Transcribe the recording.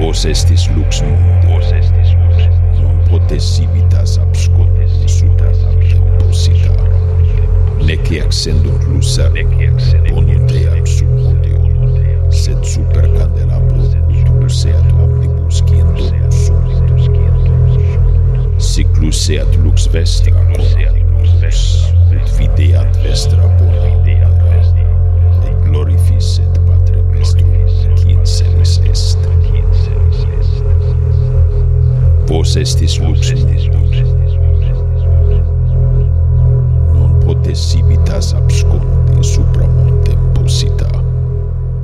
Vos estis lux mundi, non potes civitas abscondi super temposita, nec accendunt lucer ponunt eam sub modio, sed super candelabro ut luceat omnibus qui in domus sunt. Sic luceat lux vestra coramus, ut videat vestra bona opera, et glorificet Patre Vestrum qui in celis est. Vos estis lux mundi, non potes civitas abscondi supra montem.